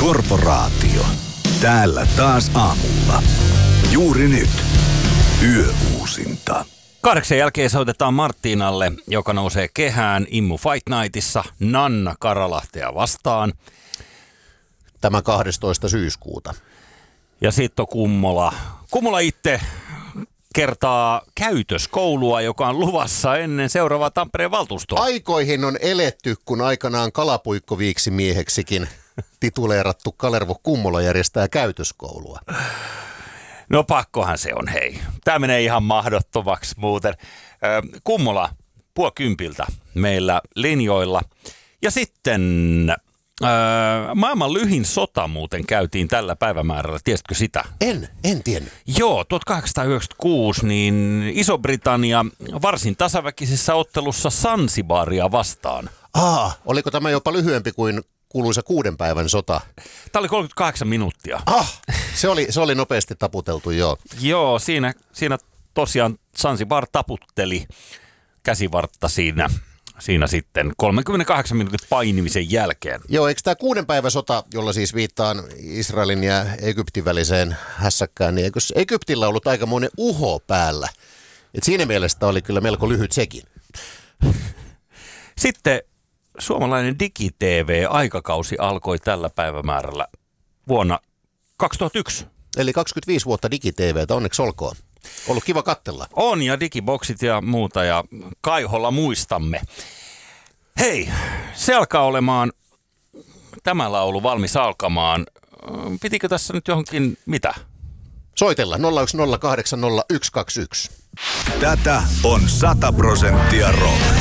Korporaatio. Täällä taas aamulla. Juuri nyt. Yöuusinta. 8 jälkeen soitetaan Marttinalle, joka nousee kehään Immu Fight Nightissa Nanna Karalahtea vastaan. Tämä 12. syyskuuta. Ja sitten on Kummola. Kummola itse kertaa käytöskoulua, joka on luvassa ennen seuraavaa Tampereen valtuustoa. Aikoihin on eletty, kun aikanaan kalapuikkoviiksimieheksikin tituleerattu Kalervo Kummola järjestää käytöskoulua. No pakkohan se on, hei. Tämä menee ihan mahdottomaksi muuten. Kummola, 9:30 meillä linjoilla. Ja sitten maailman lyhin sota muuten käytiin tällä päivämäärällä. Tiesitkö sitä? En tiennyt. Joo, 1896 niin Iso-Britannia varsin tasaväkisessä ottelussa Zanzibaria vastaan. Oliko tämä jopa lyhyempi kuin kuuluisa 6 päivän sota? Tämä oli 38 minuuttia. Se oli nopeasti taputeltu, joo. Joo, siinä tosiaan Zanzibar taputteli käsivartta siinä sitten 38 minuutin painimisen jälkeen. Joo, eikö tämä 6 päivän sota, jolla siis viittaan Israelin ja Egyptin väliseen hässäkkään, niin eikö Egyptillä ollut aikamoinen uho päällä? Et siinä mielessä oli kyllä melko lyhyt sekin. Sitten suomalainen Digi-TV-aikakausi alkoi tällä päivämäärällä vuonna 2001. Eli 25 vuotta Digi-TVtä, onneksi olkoon. Ollut kiva katsella. On, ja digiboksit ja muuta, ja Kaiholla muistamme. Hei, se alkaa olemaan, tämä laulu valmis alkamaan. Pitikö tässä nyt johonkin, mitä? Soitella 010800121. Tätä on 100% rock.